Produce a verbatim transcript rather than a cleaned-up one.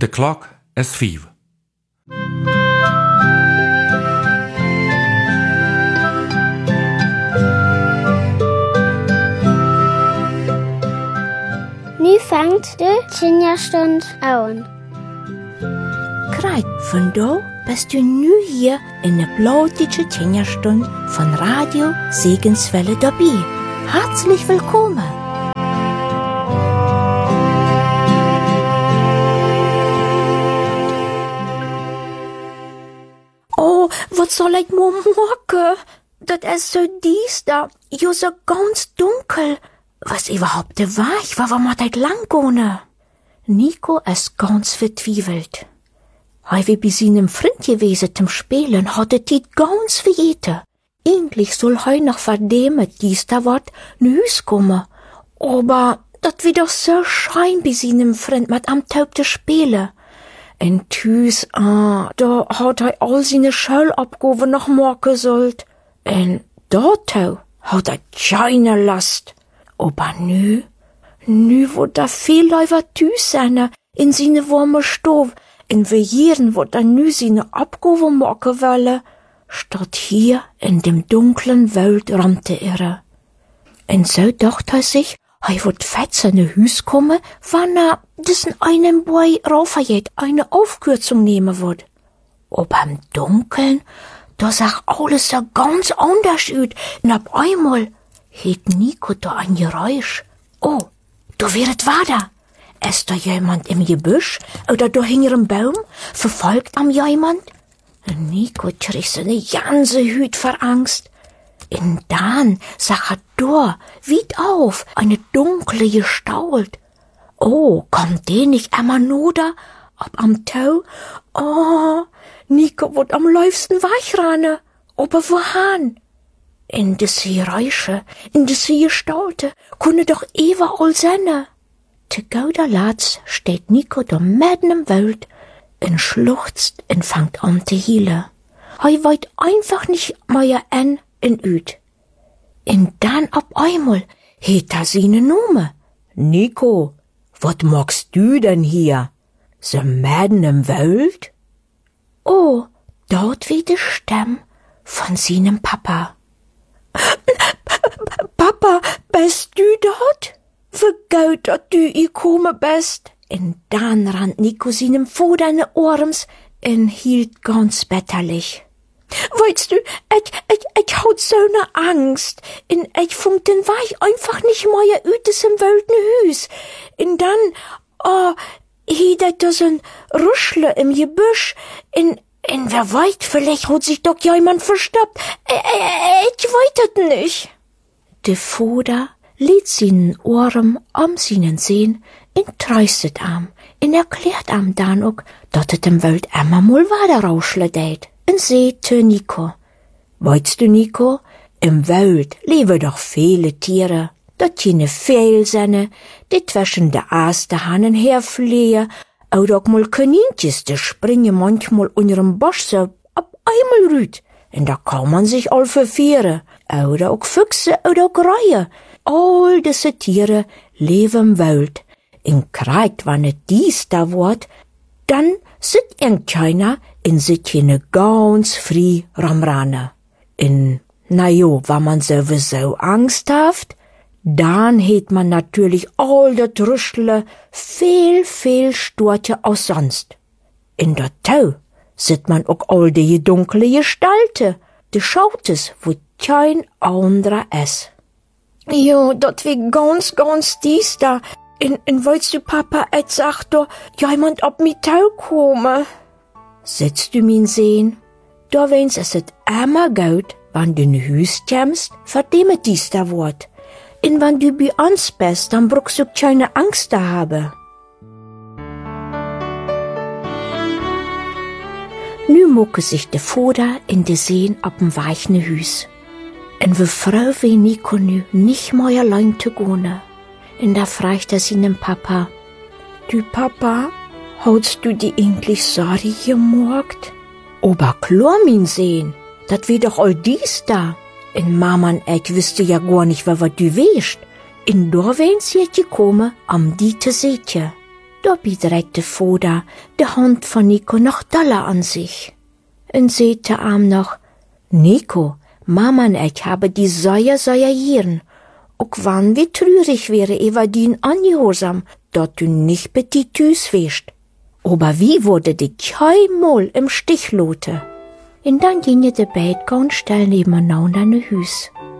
De klok is vijf. Nu fängt de Kinderstund an. Kreit, von da bist du nu hier in der blautige Kinderstund von Radio Segenswelle dabei. Herzlich willkommen. Oh, was soll ich mal machen? Das ist so dies da, jo so ganz dunkel. Was überhaupt de Weich, war, wo ma dat lang gone? Nico ist ganz vertwiebelt. Hei wie bei seinem Freund gewesen zum Spielen, hat er dit ganz verjeten. Eigentlich soll hei noch vor dem et dies da wat n Hüs kommen. Aber dat wie doch so schein bei seinem Freund mit am Taub zu spielen. En Hüs, ah, da hat hei all seine Schulabgaben noch machen sollt. En dato hat er keine Last. Aber nü, nü, wo da viel Leute Tüs sind, in seine warme Stove, in Vejieren, wo da nü seine Abgaben machen wollen, statt hier in dem dunklen Welt rannte er. Und so dachte er sich, er wird fett seine Hüs kommen, wenn er diesen einen Boy raufgeht, eine Aufkürzung nehmen wird. Aber im Dunkeln, da sah alles so ganz anders aus, und auf einmal hielt Nico da ein Geräusch. Oh, da wäret weiter. Ist da jemand im Gebüsch oder da hinter einem Baum? Verfolgt am jemand? Nico kriegt seine ganze Hüt vor Angst. Und dann sah er da, weit auf, eine dunkle Gestalt. Oh, kommt die nicht immer nur da, ab am Tau? Oh, Nico wird am läufsten wegrennen. Aber wohin? In des Geräusche, in des Gestalte, kunne doch überall sein. Te gauder Latz steht Nico da mitten im Wald und schluchzt und fangt an zu heulen. Hei weit einfach nicht mehr an in üt. Und dann ab einmal heet er seine Nume. Nico, wat magst du denn hier? So mitten im Wald? Oh, dort wie die Stimme von seinem Papa. Papa, bist du dort? Vergeut, dass du gekommen bist. Und dann rannt Nico seinem Vater in die Arms und hielt ganz bitterlich. Weißt du, ich, ich, ich haut so ne Angst. Und ich funk den Weich einfach nicht mehr ütes im wilden Hüs. Und dann, oh, hielt da so ein Ruschle im Gebüsch. Und Und wer weiß, vielleicht hat sich doch jemand verstoppt. Äh, äh, ich weiß es nicht. Der Vater lädt seinen Ohren am seinen Sehen und tröstet am und erklärt am dann auch, dass es im Wald immer mal weiter rauschelt. Und seht zu Nico. Weißt du, Nico, im Wald leben doch viele Tiere. Dort keine Fehlsinne, die zwischen der ersten Hannen herfliehen, oder auch mal Kaninchens, die springen manchmal unter dem Busch so ab einmal rüt. Und da kann man sich all verfehren. Oder auch Füchse oder auch Reihe. All diese Tiere leben im Wald. In Kreit, wenn es dies da wird, dann sit irgendeiner in sit hier ganz frei ramrane. In, na jo, wenn man sowieso Angst hat, dann hätt man natürlich all das Rüschle viel, viel storcher als sonst. In der Tau sieht man auch all die dunkle Gestalte, die schaut es, wo kein anderer ist. Jo, dat wie ganz, ganz dies da. In, in weißt du, Papa, et sagt da, jemand ob mi Tau komme. Sitzt du min sehen? Da wenn's es et immer gut, wann du in Hüs kämst, vor dem et dies da wort. Und wenn du bei uns bist, dann brauchst du keine Angst da haben. Nu mucke sich der Vater in de Seen ab dem weichen Hüs. Und wie froh wie Nico nu nicht mehr allein zu gehen. Und da fragt er seinen Papa, du Papa, hast du die eigentlich Sorge gemacht? Aber klar, mein Sehen, dat wie doch all dies da. Und Mama und ich wüsste ja gar nicht, wer du weißt. In da wenn's jetzt gekommen, am die zu sehtje. Dobby dreckte Foda, de Hund von Nico, noch doller an sich. Und sehte am noch, Nico, Mama und ich habe die säuer, säuer Jieren. Auch wann wie trürig wäre Eva din angehorsam, dort du nicht mit die Tüs wäscht. Aber wie wurde die keinmal im Stich lote? Und dann ginge de beid ganz still nebeneinander in de Hüs.